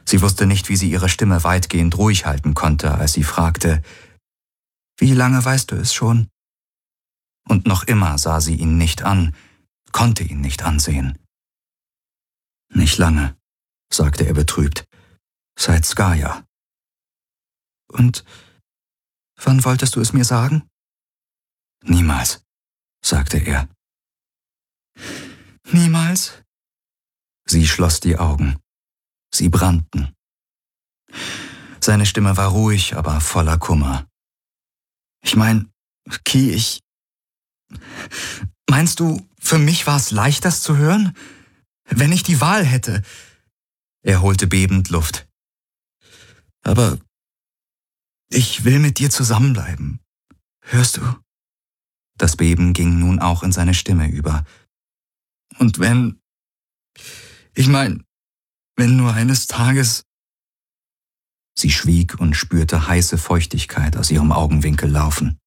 Sie wusste nicht, wie sie ihre Stimme weitgehend ruhig halten konnte, als sie fragte: »Wie lange weißt du es schon?« Und noch immer sah sie ihn nicht an, konnte ihn nicht ansehen. »Nicht lange«, sagte er betrübt. »Seit Skaja.« »Und wann wolltest du es mir sagen?« »Niemals«, sagte er. »Niemals?« Sie schloss die Augen. Sie brannten. Seine Stimme war ruhig, aber voller Kummer. »Ich mein, Ki, Meinst du, für mich war es leicht, das zu hören? Wenn ich die Wahl hätte?« Er holte bebend Luft. »Aber ich will mit dir zusammenbleiben. Hörst du?« Das Beben ging nun auch in seine Stimme über. »Und wenn nur eines Tages...« Sie schwieg und spürte heiße Feuchtigkeit aus ihrem Augenwinkel laufen.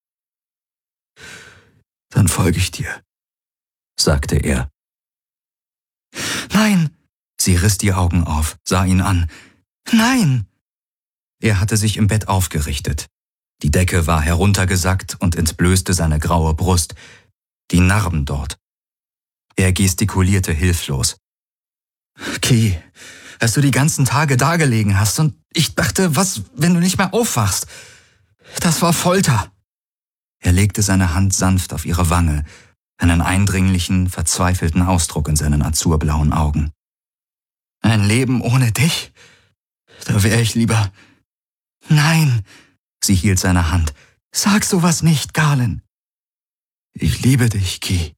»Dann folge ich dir«, sagte er. »Nein!« Sie riss die Augen auf, sah ihn an. »Nein!« Er hatte sich im Bett aufgerichtet. Die Decke war heruntergesackt und entblößte seine graue Brust, die Narben dort. Er gestikulierte hilflos. »Ki, als du die ganzen Tage dagelegen hast und ich dachte, was, wenn du nicht mehr aufwachst? Das war Folter.« Er legte seine Hand sanft auf ihre Wange, einen eindringlichen, verzweifelten Ausdruck in seinen azurblauen Augen. »Ein Leben ohne dich? Da wäre ich lieber...« »Nein«, sie hielt seine Hand. »Sag sowas nicht, Galen.« »Ich liebe dich, Ki.«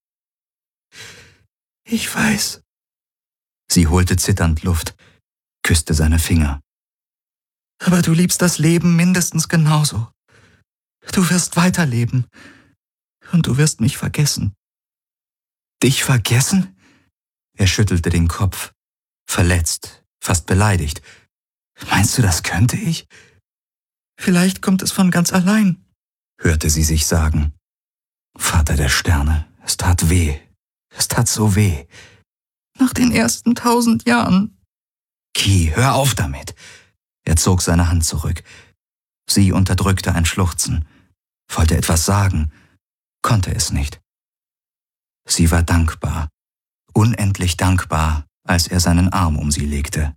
»Ich weiß.« Sie holte zitternd Luft, küsste seine Finger. »Aber du liebst das Leben mindestens genauso. Du wirst weiterleben. Und du wirst mich vergessen.« »Dich vergessen?« Er schüttelte den Kopf, verletzt, fast beleidigt. »Meinst du, das könnte ich?« »Vielleicht kommt es von ganz allein«, hörte sie sich sagen. »Vater der Sterne, es tat weh. Es tat so weh. Nach den ersten 1000 Jahren.« »Ki, hör auf damit!« Er zog seine Hand zurück. Sie unterdrückte ein Schluchzen, wollte etwas sagen, konnte es nicht. Sie war dankbar, unendlich dankbar, als er seinen Arm um sie legte.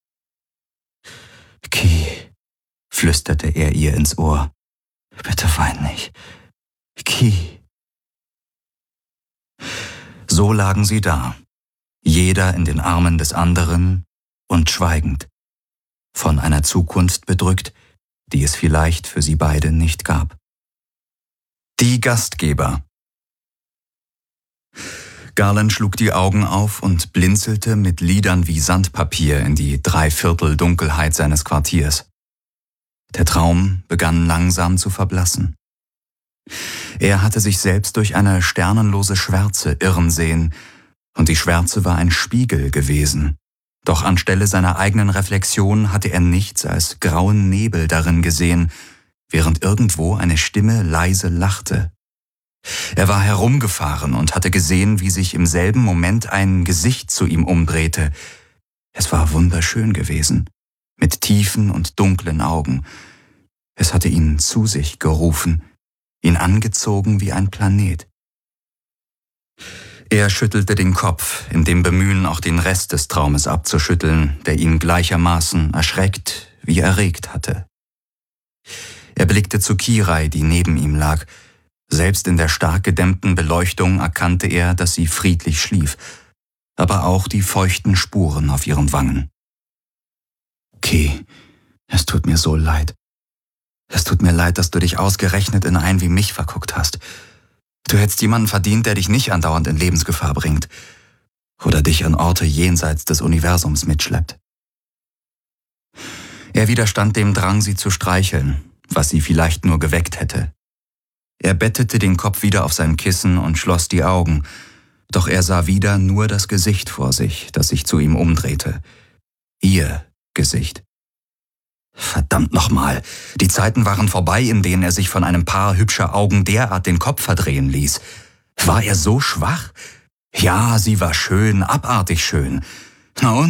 »Ki«, flüsterte er ihr ins Ohr, »bitte wein nicht. Ki.« So lagen sie da, jeder in den Armen des anderen und schweigend, von einer Zukunft bedrückt, die es vielleicht für sie beide nicht gab. Die Gastgeber. Galen schlug die Augen auf und blinzelte mit Lidern wie Sandpapier in die 3/4 Dunkelheit seines Quartiers. Der Traum begann langsam zu verblassen. Er hatte sich selbst durch eine sternenlose Schwärze irren sehen, und die Schwärze war ein Spiegel gewesen. Doch anstelle seiner eigenen Reflexion hatte er nichts als grauen Nebel darin gesehen, während irgendwo eine Stimme leise lachte. Er war herumgefahren und hatte gesehen, wie sich im selben Moment ein Gesicht zu ihm umdrehte. Es war wunderschön gewesen, mit tiefen und dunklen Augen. Es hatte ihn zu sich gerufen, ihn angezogen wie ein Planet. Er schüttelte den Kopf, in dem Bemühen, auch den Rest des Traumes abzuschütteln, der ihn gleichermaßen erschreckt wie erregt hatte. Er blickte zu Kirai, die neben ihm lag. Selbst in der stark gedämmten Beleuchtung erkannte er, dass sie friedlich schlief, aber auch die feuchten Spuren auf ihren Wangen. »Ki, es tut mir so leid. Es tut mir leid, dass du dich ausgerechnet in einen wie mich verguckt hast. Du hättest jemanden verdient, der dich nicht andauernd in Lebensgefahr bringt oder dich an Orte jenseits des Universums mitschleppt.« Er widerstand dem Drang, sie zu streicheln, was sie vielleicht nur geweckt hätte. Er bettete den Kopf wieder auf sein Kissen und schloss die Augen, doch er sah wieder nur das Gesicht vor sich, das sich zu ihm umdrehte. Ihr Gesicht. Verdammt nochmal, die Zeiten waren vorbei, in denen er sich von einem Paar hübscher Augen derart den Kopf verdrehen ließ. War er so schwach? Ja, sie war schön, abartig schön. Na und?